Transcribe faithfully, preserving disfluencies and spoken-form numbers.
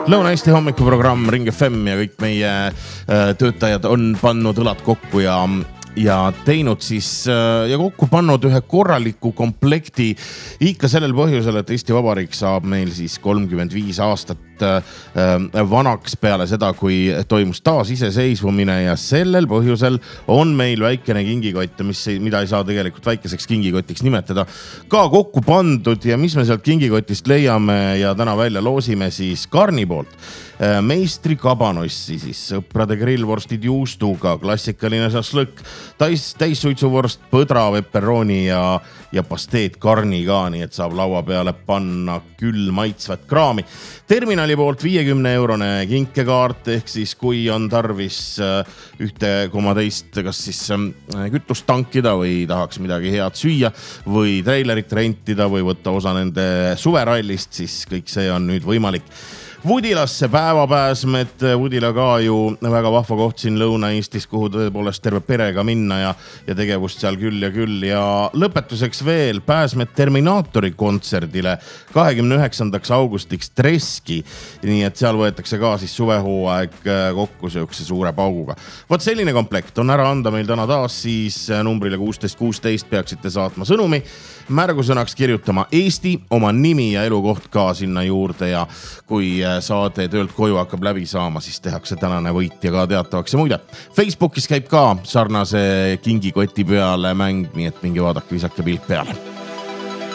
Lõuna-Eesti hommikuprogramm Ring F M ja kõik meie töötajad on pannud õlad kokku ja, ja teinud siis ja kokku pannud ühe korraliku komplekti ikka sellel põhjusel, et Eesti Vabariik saab meil siis kolmkümmend viis aastat vanaks peale seda, kui toimus taas iseseisvumine ja sellel põhjusel on meil väikene kingikott, mis, mida ei saa tegelikult väikeseks kingikotiks nimetada, ka kokku pandud ja mis me sealt kingikotist leiame ja täna välja loosime siis Karni poolt. Meistri kabanossi, siis sõprade grillvorstid juustuga, klassikaline šašlõkk, täis, täissuitsuvorst, põdra, pepperoni ja, ja pasteed Karni ka, nii et saab laua peale panna küll maitsvat kraami. Terminali poolt viiekümne eurone kinkekaart, ehk siis kui on tarvis ühte koma teist kas siis kütust tankida või tahaks midagi head süüa või treilerit rentida või võtta osa nende suverallist, siis kõik see on nüüd võimalik. Vudilasse päevapääsmed, Vudila ka ju väga vahva koht siin Lõuna-Eestis, kuhu tõepoolest terve perega minna ja, ja tegevust seal küll ja küll. Ja lõpetuseks veel pääsmed Terminaatori kontserdile kahekümne üheksandaks augustiks Treski. Nii et seal võetakse ka siis suvehooaeg kokku seokse suure pauguga. Võt selline komplekt on ära anda meil täna taas, siis numbrile kuusteist kuusteist peaksite saatma sõnumi. Märgusõnaks kirjutama Eesti, oma nimi ja elukoht ka sinna juurde ja kui saade töölt koju hakkab läbi saama, siis tehakse tänane võitja ka teatavaks ja muide. Facebookis käib ka sarnase kingikoti peale mäng, nii et mingi vaadake, visake pilk peale.